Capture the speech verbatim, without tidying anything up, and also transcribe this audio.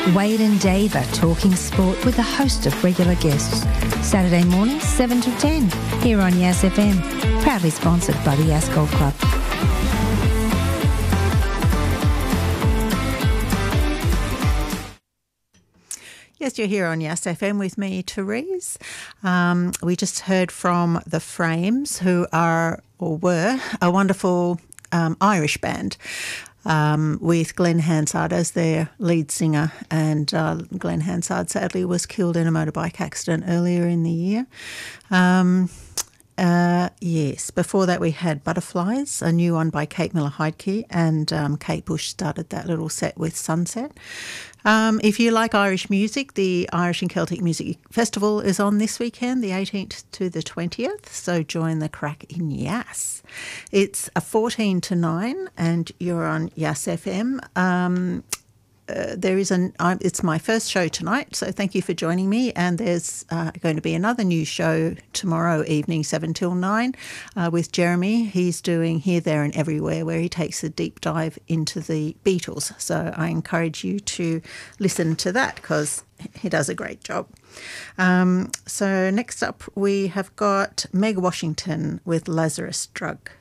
Wade and Dave are talking sport with a host of regular guests. Saturday mornings, seven to ten, here on Yass F M. Proudly sponsored by the Yass Golf Club. Yes, you're here on Yass F M with me, Therese. Um, we just heard from the Frames, who are, or were, a wonderful um, Irish band um, with Glenn Hansard as their lead singer. And uh, Glenn Hansard sadly was killed in a motorbike accident earlier in the year. Um, uh, yes, before that we had Butterflies, a new one by Kate Miller-Heidke, and um, Kate Bush started that little set with Sunset. Um, if you like Irish music, the Irish and Celtic Music Festival is on this weekend, the eighteenth to the twentieth, so join the crack in Yass. It's a fourteen to nine and you're on Yass F M. Um, uh, there is an, um, it's my first show tonight, so thank you for joining me, and there's uh, going to be another new show tomorrow evening, seven till nine, uh, with Jeremy. He's doing Here, There and Everywhere, where he takes a deep dive into the Beatles. So I encourage you to listen to that because he does a great job. Um, so next up we have got Meg Washington with Lazarus Drug.